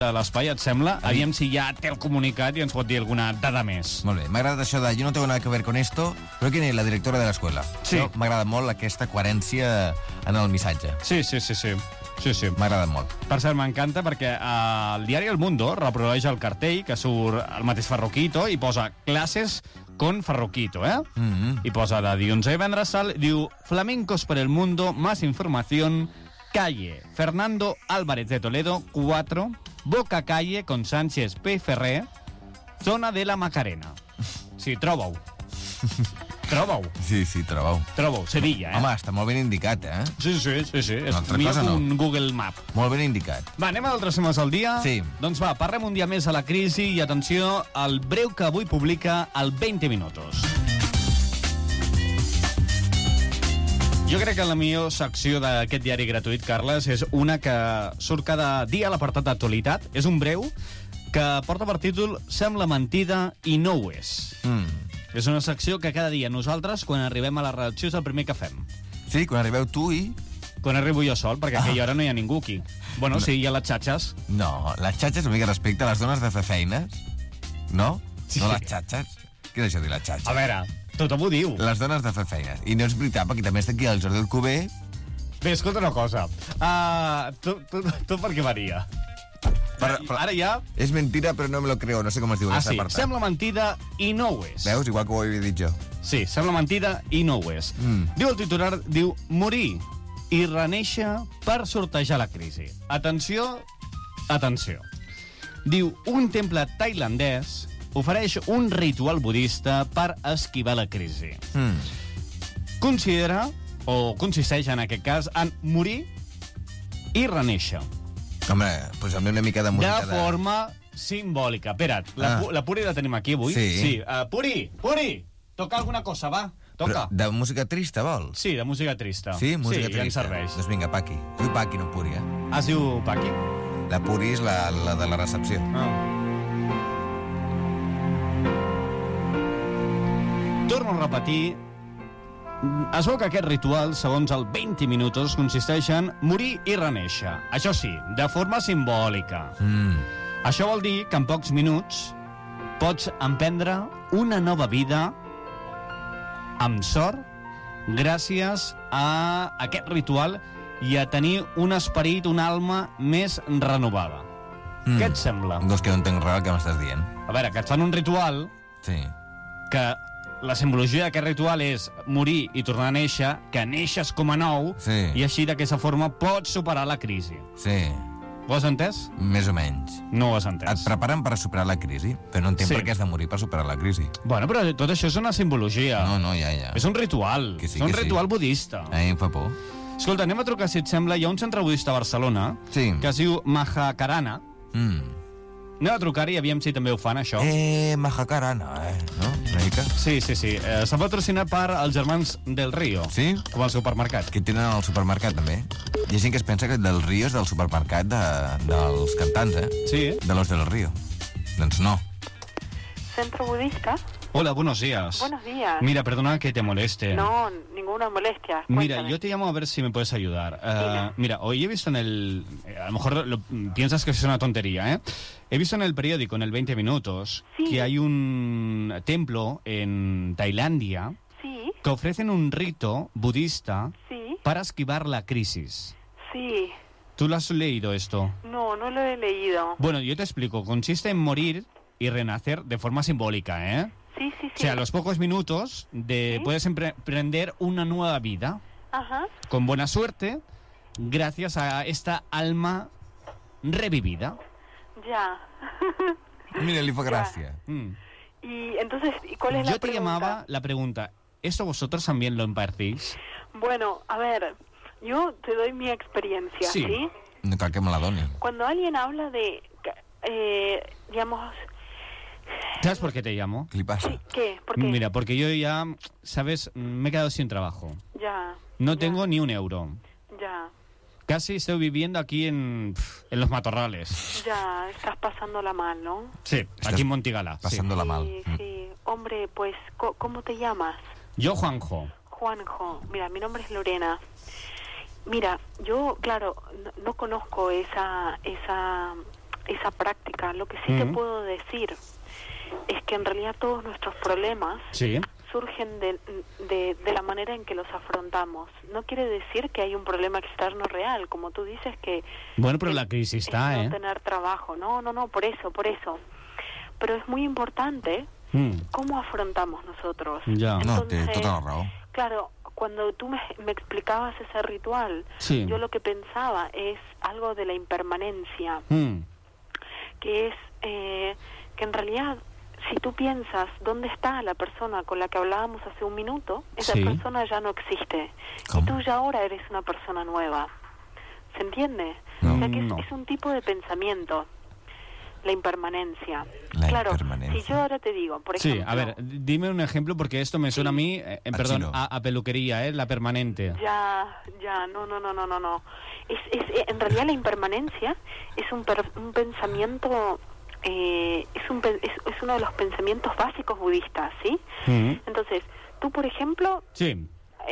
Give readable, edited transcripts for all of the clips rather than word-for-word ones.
de l'espai, et sembla? Aviam si ja té el comunicat i ens pot dir alguna dada més. Molt bé, m'ha agradat això de yo no tengo nada que ver con esto, però que la directora de l'escola. Sí. M'ha agradat molt aquesta coherència en el missatge. Sí. M'ha agradat molt. Per cert, m'encanta perquè el diari El Mundo reprodueix el cartell que surt el mateix Farroquito i posa classes con Farroquito, I posa de dilluns a divendres, diu Flamencos por el mundo, más información, calle Fernando Álvarez de Toledo, 4, Boca Calle con Sánchez P. Ferrer, zona de la Macarena. Sí, troba-ho. Sí, troba-ho. Troba-ho, Sevilla, Home, està molt ben indicat, Sí. Una cosa no. Un Google Map. Molt ben indicat. Va, anem a d'altres temes al dia? Sí. Doncs va, parlem un dia més a la crisi i atenció al breu que avui publica el 20 Minutos. Jo crec que la millor secció d'aquest diari gratuït, Carles, és una que surt cada dia a l'apartat d'actualitat. És un breu que porta per títol Sembla mentida i no ho és. És una secció que cada dia nosaltres, quan arribem a la redacció, és el primer que fem. Sí, quan arribeu tu i... Quan arribo jo sol, perquè a aquella hora no hi ha ningú aquí. Bueno, sí, hi ha les xatxes. No, les xatxes una mica respecte a les dones de fer feines. No? Sí. No les xatxes? Què és això de les xatxes? A veure, tothom ho diu. Les dones de fer feines. I no és veritat, perquè també està aquí el Jordi Alcover. Bé, escolta una cosa. Tu per què varia? Ara ja... És mentira, però no me lo creo. No sé com es diu sí, apartat. sembla mentida i no ho és. Veus? Igual que ho havia dit jo. Sí, sembla mentida i no ho és. Diu el titular, diu, morir i renéixer per sortejar la crisi. Atenció. Diu, un temple tailandès ofereix un ritual budista per esquivar la crisi. Considera, o consisteix en aquest cas, en morir i renéixer. Home, posa'm una mica de música de forma simbòlica. Espera't, la Puri la tenim aquí avui? Sí. Puri, toca alguna cosa, va. Toca. Però de música trista, vols? Sí, de música trista. Sí, música trista. Ja ens serveix. Doncs vinga, Paqui. Diu Paqui, no Puri, Es diu Paqui? La Puri és la de la recepció. Torno a repetir. Es veu que aquest ritual, segons el 20 Minutos, consisteix en morir i renéixer. Això sí, de forma simbòlica. Això vol dir que en pocs minuts pots emprendre una nova vida amb sort gràcies a aquest ritual i a tenir un esperit, una alma més renovada. Què et sembla? Doncs que no entenc res el que m'estàs dient. A veure, que et fan un ritual que la simbologia d'aquest ritual és morir i tornar a néixer, que neixes com a nou, i així d'aquesta forma pots superar la crisi. Sí. Ho has entès? Més o menys. No ho has entès. Et preparen per superar la crisi, però no entenc per què has de morir per superar la crisi. Bueno, però tot això és una simbologia. No, ja. És un ritual. És un ritual budista. Em fa por. Escolta, anem a trucar, si et sembla. Hi ha un centre budista a Barcelona que es diu Mahakarana. Anem a trucar-hi i aviam si també ho fan, això. Mahakarana, no? Una mica? Sí. S'ha patrocinat per els germans del Río. Sí? Com al supermercat. Que tenen al supermercat, també. Hi ha gent que es pensa que del Río és del supermercat dels cantants, Sí. De los del Río. Doncs no. ¿Centro budista? Hola, buenos días. Buenos días. Mira, perdona que te moleste. No, ninguna molestia. Mira, Cuéntame. yo te llamo a ver si me puedes ayudar. Mira, hoy he visto en el... a lo mejor piensas que es una tontería, ¿eh? He visto en el periódico, en el 20 Minutos, que hay un templo en Tailandia que ofrecen un rito budista para esquivar la crisis. Sí. ¿Tú lo has leído esto? No lo he leído. Bueno, yo te explico. Consiste en morir y renacer de forma simbólica, ¿eh? Sí. O sea, a los pocos minutos puedes emprender una nueva vida. Ajá. Con buena suerte, gracias a esta alma revivida. Ya. Mira, le fue gracia. Y entonces, ¿cuál es la pregunta? Yo te llamaba la pregunta, ¿esto vosotros también lo impartís? Bueno, a ver, yo te doy mi experiencia, ¿sí? No cal que me la doni. Cuando alguien habla de, digamos... ¿Sabes por qué te llamo? ¿Qué le pasa? ¿Qué? ¿Por qué? Mira, porque yo ya, ¿sabes? Me he quedado sin trabajo. Ya. No tengo ni un euro. Ya. Casi estoy viviendo aquí en los matorrales. Ya, estás pasándola mal, ¿no? Sí, aquí en Montigala. Pasándola mal. Sí. Hombre, pues, ¿cómo te llamas? Yo, Juanjo. Juanjo. Mira, mi nombre es Lorena. Mira, yo, claro, no conozco esa esa práctica. Lo que sí te puedo decir es que en realidad todos nuestros problemas surgen de la manera en que los afrontamos. No quiere decir que hay un problema externo real, como tú dices que... Bueno, pero la crisis está, no tener trabajo. No, por eso. Pero es muy importante cómo afrontamos nosotros. Ya. Entonces, no, té tota la raó. Claro, cuando tú me explicabas ese ritual, yo lo que pensaba es algo de la impermanencia, que es que en realidad, si tú piensas dónde está la persona con la que hablábamos hace un minuto, esa persona ya no existe. ¿Cómo? Y tú ya ahora eres una persona nueva. ¿Se entiende? No. O sea que es un tipo de pensamiento. La impermanencia. Claro, si yo ahora te digo, por ejemplo... Sí, a ver, dime un ejemplo, porque esto me suena a mí, perdón, a peluquería, la permanente. Ya, no. En realidad la impermanencia es un pensamiento... es uno de los pensamientos básicos budistas, ¿sí? Entonces, tú, por ejemplo... Sí.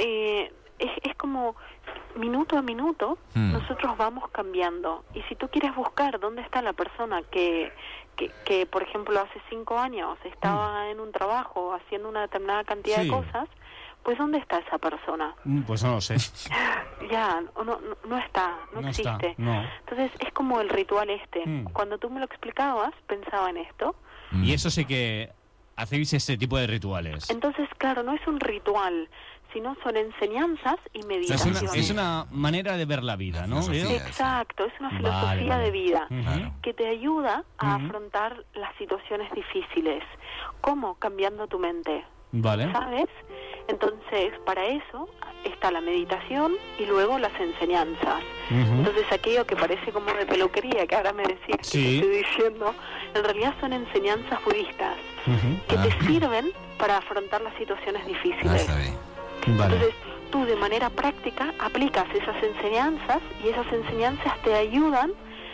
Es como... minuto a minuto nosotros vamos cambiando, y si tú quieres buscar dónde está la persona que por ejemplo hace 5 años estaba en un trabajo haciendo una determinada cantidad de cosas, pues ¿dónde está esa persona? Pues no lo sé. Ya, no está, no existe. Está, no. Entonces es como el ritual cuando tú me lo explicabas pensaba en esto. Y eso sí que hacéis ese tipo de rituales. Entonces, claro, no es un ritual, sino son enseñanzas y meditaciones. O sea, es una manera de ver la vida, ¿no? Exacto, es una filosofía de vida que te ayuda a afrontar las situaciones difíciles. ¿Cómo? Cambiando tu mente. Vale. ¿Sabes? Entonces, para eso está la meditación y luego las enseñanzas. Entonces, aquello que parece como de peluquería, que ahora me decías que te estoy diciendo, en realidad son enseñanzas budistas que te sirven para afrontar las situaciones difíciles. Está bien. Vale. Entonces, tú de manera práctica aplicas esas enseñanzas y esas enseñanzas te ayudan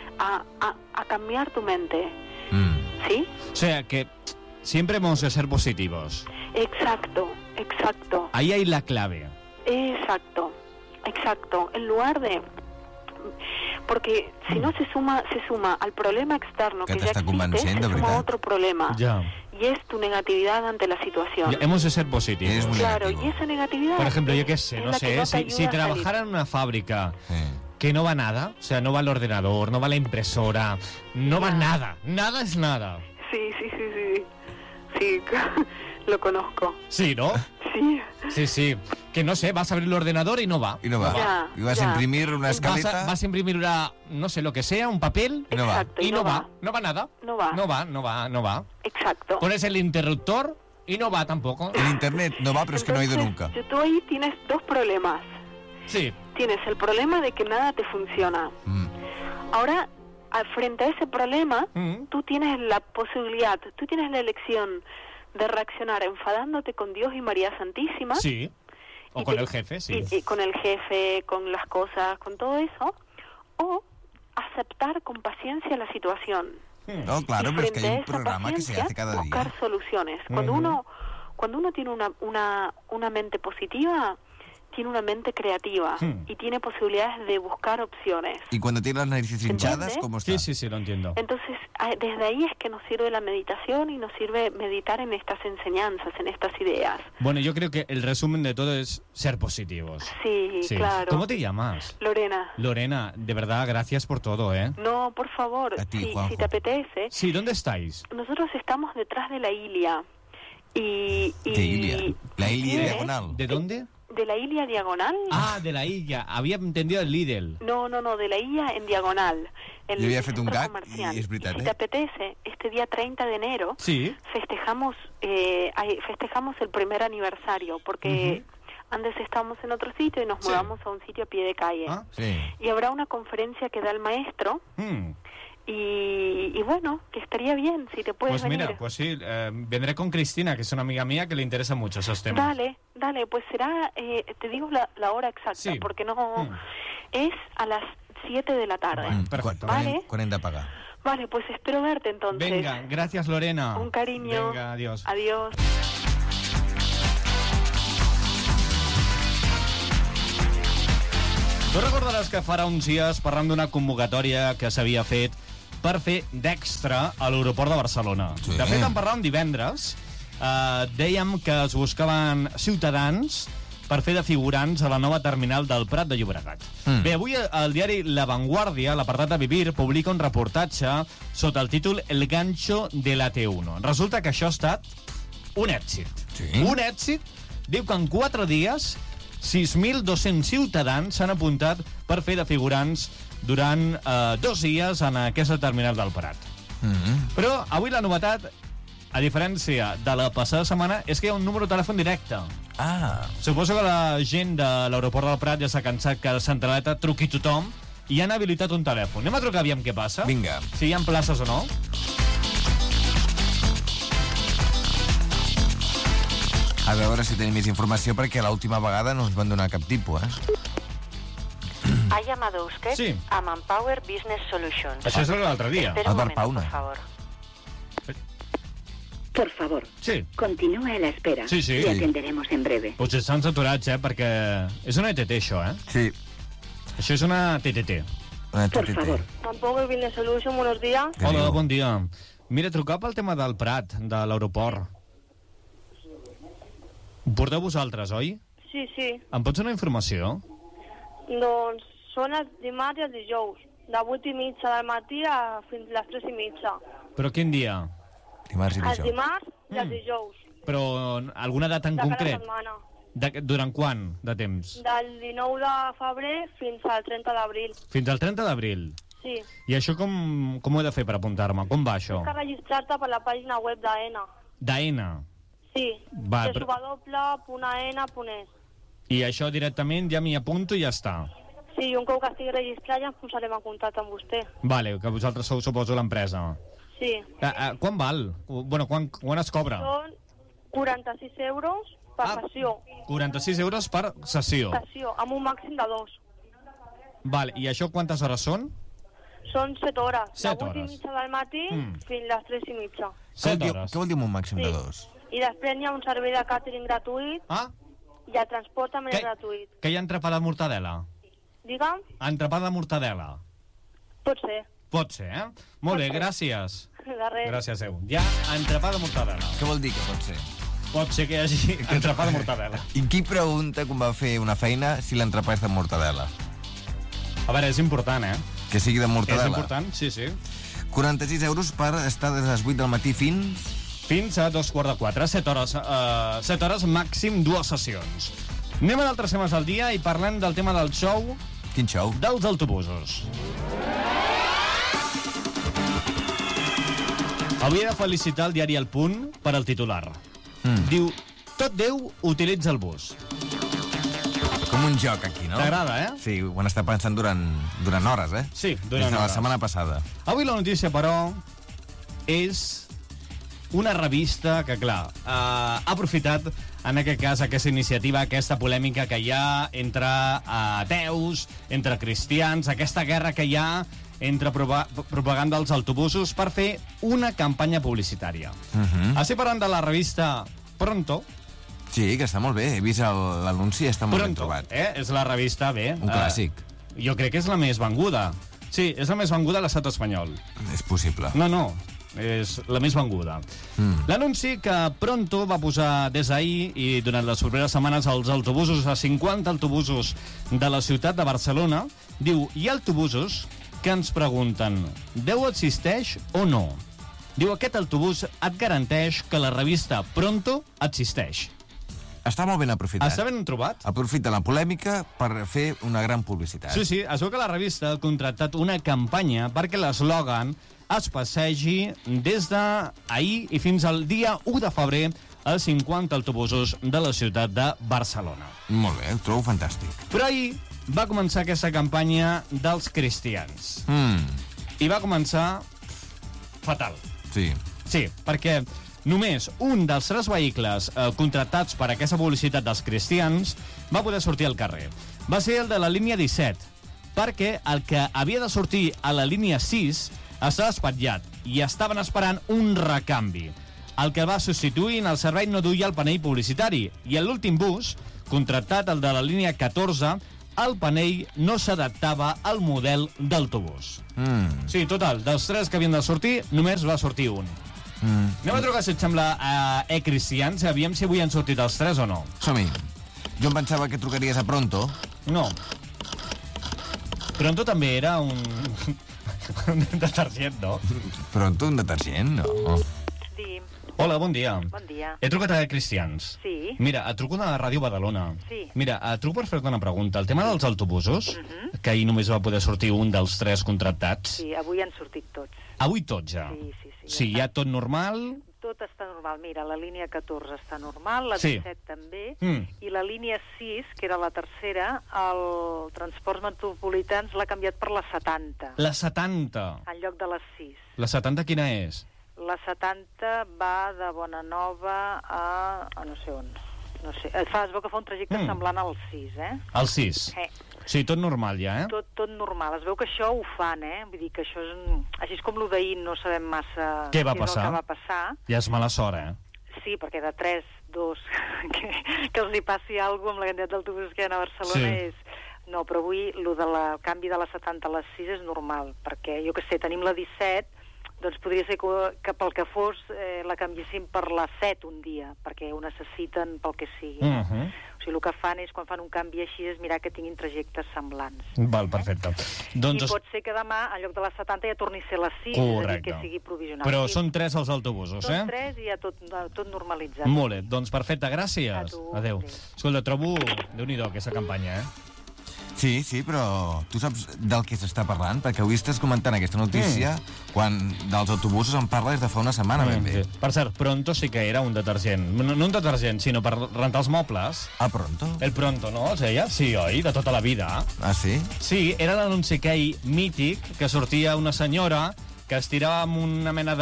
a cambiar tu mente. ¿Sí? O sea, que siempre vamos a ser positivos. Exacto. Ahí hay la clave. Exacto. En lugar de... Porque si no se suma al problema externo que ya existe, se suma otro problema. Ya. Y es tu negatividad ante la situación. Ya, hemos de ser positivos. Claro, y esa negatividad... Por ejemplo, yo qué sé, no sé, si trabajara en una fábrica que no va nada, o sea, no va el ordenador, no va la impresora, no va nada es nada. Sí, lo conozco. Sí, ¿no? Sí. Que no sé, vas a abrir el ordenador y no va. Y vas a imprimir una escaleta. Vas a imprimir no sé, lo que sea, un papel. Exacto, y no va. No va nada. No va. Exacto. Pones el interruptor y no va tampoco. El internet no va, pero es que no ha ido nunca. Tú ahí tienes dos problemas. Sí. Tienes el problema de que nada te funciona. Ahora, frente a ese problema, tú tienes la posibilidad, tú tienes la elección de reaccionar enfadándote con Dios y María Santísima. Sí. O con el jefe, sí. Y con el jefe, con las cosas, con todo eso. O aceptar con paciencia la situación. No, claro, pero es que hay un programa que se hace cada día. Buscar soluciones. Cuando uno tiene una mente positiva, tiene una mente creativa y tiene posibilidades de buscar opciones. Y cuando tiene las narices hinchadas, ¿cómo está? Sí, lo entiendo. Entonces, desde ahí es que nos sirve la meditación y nos sirve meditar en estas enseñanzas, en estas ideas. Bueno, yo creo que el resumen de todo es ser positivos. Sí, claro. ¿Cómo te llamas? Lorena. Lorena, de verdad, gracias por todo, ¿eh? No, por favor, A ti, si te apetece. Sí, ¿dónde estáis? Nosotros estamos detrás de la Ilia. ¿Qué Ilia? ¿La Ilia diagonal? ¿De dónde? ¿De la Ilia diagonal? Ah, de la Illa. Había entendido el Lidl. No, de la Illa en diagonal. Jo havia fet un gag i és veritat, Si te apetece, este día 30 de enero festejamos el primer aniversario, porque antes estábamos en otro sitio y nos mudamos a un sitio a pie de calle. Y habrá una conferencia que da el maestro. Y bueno, que estaría bien si te puedes venir. Pues mira, pues sí, vendré con Cristina, que es una amiga mía que le interesa mucho esos temas. Dale, pues será, te digo la hora exacta, porque no... Es a las 7 de la tarde. Perfecto. ¿Vale? Quan hem de pagar? Vale, pues espero verte entonces. Venga, gracias Lorena. Un cariño. Venga, adiós. Adiós. Tu recordaràs que farà uns dies, parlant d'una convocatòria que s'havia fet per fer d'extra a l'aeroport de Barcelona. Sí. De fet, en parlàvem divendres. Dèiem que es buscaven ciutadans per fer de figurants a la nova terminal del Prat de Llobregat. Bé, avui el diari La Vanguardia, l'apartat de Vivir, publica un reportatge sota el títol El gancho de la T1. Resulta que això ha estat un èxit. Sí. Un èxit. Diu que en 4 dies 6.200 ciutadans s'han apuntat per fer de figurants durant 2 dies en aquesta terminal del Prat. Però avui la novetat, a diferència de la passada setmana, és que hi ha un número de telèfon directe. Suposo que la gent de l'aeroport del Prat ja s'ha cansat que a Centraleta truqui tothom i han habilitat un telèfon. Anem a trucar, aviam què passa. Vinga. Si hi ha places o no. A veure si tenim més informació, perquè l'última vegada no ens van donar cap tipus, Ha llamado usted a Manpower Business Solutions. Això és l'altre dia. Espera un momento, por favor. Por favor, continúe a la espera. Sí. Le atenderemos en breve. Potser estan saturats, perquè és una ETT, això, Sí. Això és una TTT. Por favor. Manpower Business Solutions, buenos días. Hola, bon dia. Mira, trucar pel tema del Prat, de l'aeroport. Ho porteu vosaltres, oi? Sí. Em pots donar informació? Doncs són els dimarts i els dijous, de 8:30 del matí fins a les 3:30. Però quin dia? Dimarts i Els dijous. dimarts i els dijous, Però alguna data en de cada concret? setmana. Durant quant de temps? Del 19 de febrer fins al 30 d'abril. Fins al 30 d'abril. Sí. I això com ho he de fer per apuntar-me? Com va això? Tens que registrar-te per la pàgina web d'AENA. D'AENA. Sí. Va, www.aena.es. I això directament ja m'hi apunto i ja està. Sí, un cop que estigui registrat ja ens posarem en contacte amb vostè. Vale, que vosaltres sou, suposo, l'empresa. Sí. Quan val? Bueno, quan es cobra? Són 46 euros per sessió. 46 euros per sessió. Sessió, amb un màxim de 2. Vale, i això quantes hores són? Són 7 hores. 7 de 8:30 del matí fins a les 3:30. 7 hores. Què vol dir amb un màxim de 2? I després hi ha un servei de càtering gratuït i el transport també és gratuït. Que hi ha entrepà de mortadela? Digue'm? Entrepà de mortadela? Pot ser. Pot ser, Molt bé, gràcies. De res. Gràcies, Hi ha entrepà de mortadela. Què vol dir que pot ser? Pot ser que hi hagi entrepà de mortadela. I qui pregunta quan va fer una feina si l'entrepà és de mortadela? A veure, és important, Que sigui de mortadela. És important, sí. 46 euros per estar des de les 8 del matí fins a 3:45, 7 hores, màxim 2 sessions. Anem a d'altres temes del dia i parlem del tema del show. Quin show? Dels autobusos. Avui he de felicitar el diari El Punt per al titular. Diu, tot Déu utilitza el bus. Com un joc aquí, no? T'agrada, Sí, ho han estat pensant durant hores, Sí, durant Des de la hores. setmana passada. Avui la notícia, però, és una revista que, clar, ha aprofitat, en aquest cas, aquesta iniciativa, aquesta polèmica que hi ha entre ateus, entre cristians, aquesta guerra que hi ha entre propaganda dels autobusos per fer una campanya publicitària. Estic parlant de la revista Pronto. Sí, que està molt bé. He vist l'anunci i està molt ben trobat. És la revista, bé. Un clàssic. Jo crec que és la més venguda. Sí, és la més venguda a l'estat espanyol. És possible. No, és la més venguda. L'anunci que Pronto va posar des d'ahir i durant les properes setmanes als autobusos, a 50 autobusos de la ciutat de Barcelona, diu, hi ha autobusos que ens pregunten, Déu existeix o no? Diu, aquest autobús et garanteix que la revista Pronto existeix. Està molt ben aprofitat. Està ben trobat. Aprofita la polèmica per fer una gran publicitat. Sí, es veu que la revista ha contractat una campanya perquè l'eslògan es passegi des d'ahir i fins al dia 1 de febrer als 50 autobusos de la ciutat de Barcelona. Molt bé, ho trobo fantàstic. Però ahir va començar aquesta campanya dels cristians. I va començar fatal. Sí, perquè només un dels 3 vehicles contractats per aquesta publicitat dels cristians va poder sortir al carrer. Va ser el de la línia 17, perquè el que havia de sortir a la línia 6 estava espatllat i estaven esperant un recanvi. El que va substituir en el servei no duia el panell publicitari i l'últim bus, contractat, el de la línia 14, el panell no s'adaptava al model d'autobús. Sí, total, dels 3 que havien de sortir, només va sortir un. Anem a trucar, si et sembla, a Cristians, aviam si avui han sortit els 3 o no. Som-hi. Jo em pensava que trucaries a Pronto. No. Pronto també era un detergent, no? Pronto, un detergent, no? Sí. Hola, bon dia. Bon dia. He trucat a Cristians. Sí. Mira, et truco de Ràdio Badalona. Sí. Mira, et truco per fer-te una pregunta. El tema dels autobusos, que ahir només va poder sortir un dels 3 contractats. Sí, avui han sortit tots. Avui tots ja? Sí. Sí, ja tot normal? Tot està normal. Mira, la línia 14 està normal, la 17 també, i la línia 6, que era la tercera, el Transports Metropolitans l'ha canviat per la 70. La 70? En lloc de les 6. La 70 quina és? La 70 va de Bonanova a no sé on. No sé. Es veu que fa un trajecte semblant al 6, eh? Al 6? Sí, tot normal ja, eh? Tot normal. Es veu que això ho fan, eh? Vull dir que això és... Així és com l'Udaïn, no sabem massa què va passar. És el que va passar. Ja és mala sort, eh? Sí, perquè de 3, 2, que els hi passi alguna cosa amb la quantitat d'autobusos que hi ha a Barcelona és... No, però avui el canvi de la 70 a les 6 és normal, perquè, jo què sé, tenim la 17, doncs podria ser que pel que fos la canviessin per la 7 un dia, perquè ho necessiten pel que sigui. O sigui, el que fan és, quan fan un canvi així, és mirar que tinguin trajectes semblants. Val, perfecte. I pot ser que demà, en lloc de la 70, ja torni a ser la 6, és a dir, que sigui provisional. Però són 3 els autobusos, eh? Són 3 i ja tot normalitzat. Molt bé, doncs perfecte, gràcies. Adéu. Escolta, trobo... Déu-n'hi-do, aquesta campanya, eh? Sí, però tu saps del que s'està parlant? Perquè avui estàs comentant aquesta notícia quan dels autobusos en parles de fa una setmana, ben bé. Per cert, Pronto sí que era un detergent. No un detergent, sinó per rentar els mobles. Ah, Pronto? El Pronto, no? Es deia? Sí, oi? De tota la vida. Ah, sí? Sí, era l'anunci aquell mític que sortia una senyora que es tirava amb una mena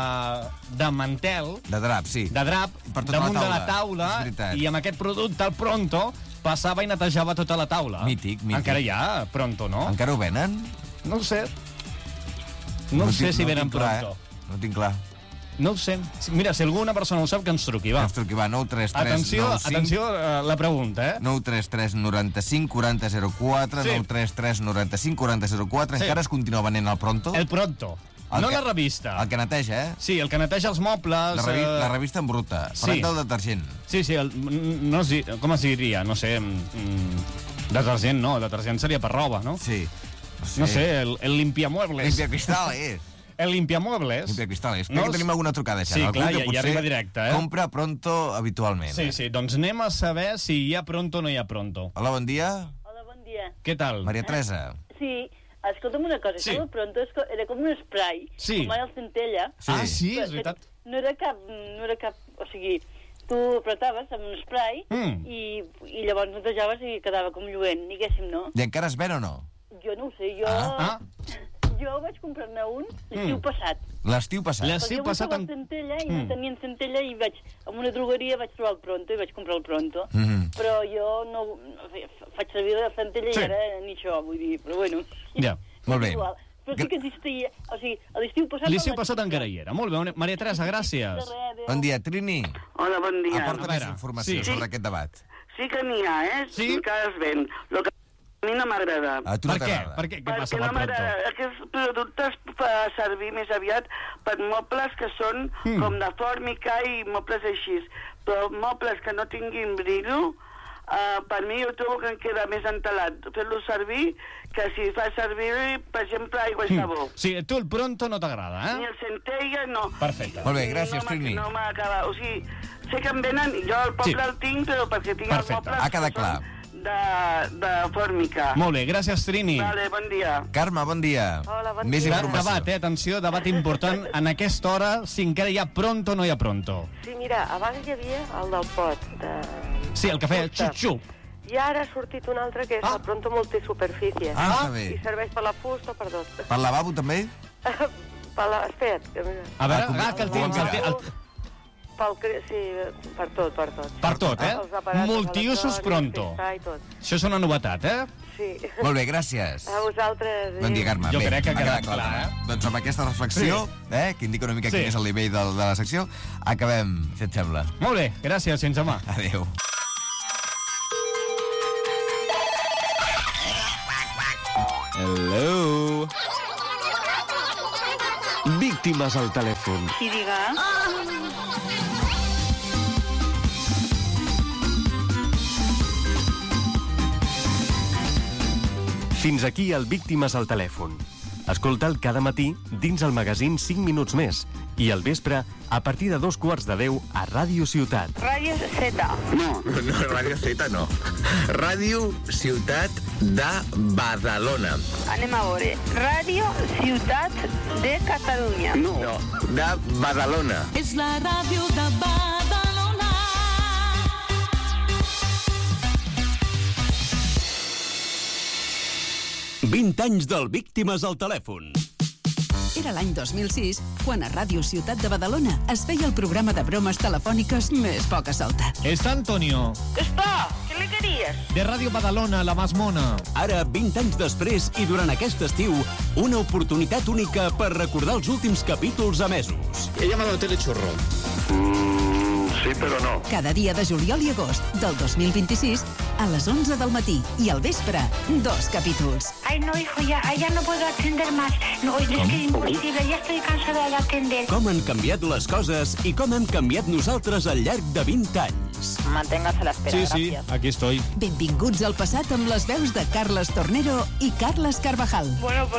de mantel... De drap, sí. De drap, damunt de la taula, i amb aquest producte, el Pronto, passava i netejava tota la taula. Mític. Encara hi ha Pronto, no? Encara ho venen? No ho sé. No sé si venen Pronto. No tinc clar. No ho sé. Mira, si alguna persona ho sap, que ens truqui, va. Que ens truqui, va, 93395... Atenció, la pregunta, eh? 933 95 40 04, 933 95 40 04. Encara es continua venent el Pronto? El Pronto. No la revista. El que neteja, eh? Sí, el que neteja els mobles... La revista en bruta. Parlant del detergent. Sí, com es diria? No sé... Detergent no, detergent seria per roba, no? Sí. No sé, el limpiamuebles. Limpiacristales. El limpiamuebles. Limpiacristales. Crec que tenim alguna trucada, sí, clar, ja arriba directe, eh? Compra Pronto habitualment. Sí, doncs anem a saber si hi ha Pronto o no hi ha Pronto. Hola, bon dia. Hola, bon dia. Què tal? Maria Teresa. Sí, escolta'm una cosa, això del Pronto era com un spray, com ara el Centella. Ah, sí, és veritat. No era cap, o sigui, tu apretaves amb un spray i llavors netejaves i quedava com lluent, diguéssim, no? I encara es ven o no? Jo no ho sé, jo vaig comprar-ne un l'estiu passat. L'estiu passat? L'estiu passat... Perquè jo Centella i no tenien Centella i en una drogueria vaig trobar el Pronto i vaig comprar el Pronto. Però jo no faig servir el Centella i ara ni això, vull dir, però bueno. Ja, molt bé. Però sí que existia, o sigui, l'estiu passat... L'estiu passat encara hi era. Molt bé, Maria Teresa, gràcies. Bon dia, Trini. Hola, bon dia. Aporta més informació sobre aquest debat. Sí que n'hi ha, eh? Sí? Encara es ven. Lo que a mi no m'agrada. A tu no t'agrada? Per què? Què passa amb el Pronto? Aquests productes fa servir més aviat per mobles que són com de fòrmica i mobles així. Però mobles que no tinguin brillo, per mi jo trobo que em queda més entelat fer-lo servir que si fa servir, per exemple, aigua i sabó. Sí, tu el Pronto no t'agrada, eh? Ni el Centella, no. Perfecte. Molt bé, gràcies, Trini. No m'acaba, o sigui, sé que em venen, jo al poble el tinc, però perquè tinc els mobles... Ha quedat clar. De fòrmica. Molt bé, gràcies, Trini. Vale, bon dia. Carme, bon dia. Hola, bon dia. Més informació. Debat, atenció, debat important. En aquesta hora, si encara hi ha Pronto o no hi ha Pronto. Sí, mira, abans hi havia el del pot. Sí, el que feia xup-xup. I ara ha sortit un altre que és el Pronto Multisuperfície. Ah, bé. I serveix per la fusta o per tot. Per lavabo, també? Espera't. A veure, que el tinc... Sí, per tot. Per tot, eh? Multiusos Pronto. Això és una novetat, eh? Sí. Molt bé, gràcies. A vosaltres. Bon dia, Carme. Jo crec que ha quedat clar, clar, Doncs amb aquesta reflexió, que indica una mica quin és el nivell de la secció, acabem, si et sembla. Molt bé, gràcies, fins demà. Adéu. Hello. Víctimes al telèfon. Sí, diga. Fins aquí el Víctimes al telèfon. Escolta'l cada matí dins el magazín 5 minuts més i al vespre a partir de 2:15 a Ràdio Ciutat. Ràdio Z. No, Ràdio Z no. Ràdio Ciutat de Badalona. Anem a veure. Ràdio Ciutat de Catalunya. No, de Badalona. És la ràdio de Badalona. 20 anys del Víctimes al telèfon. Era l'any 2006, quan a Ràdio Ciutat de Badalona es feia el programa de bromes telefòniques més poca solta. Está Antonio. Està, què li queries? De Ràdio Badalona, la más mona. Ara, 20 anys després i durant aquest estiu, una oportunitat única per recordar els últims capítols emesos. He llamado a Telechurro. Sí, però no. Cada dia de juliol i agost del 2026, a les 11 del matí i al vespre, 2 capítols. Ay, no, hijo, ya no puedo atender más. No, es que es imposible, ya estoy cansada de atender. Com han canviat les coses i com hem canviat nosaltres al llarg de 20 anys. Manténgase a l'espera, Sí, aquí estoy. Benvinguts al passat amb les veus de Carles Tornero i Carles Carvajal. Bueno,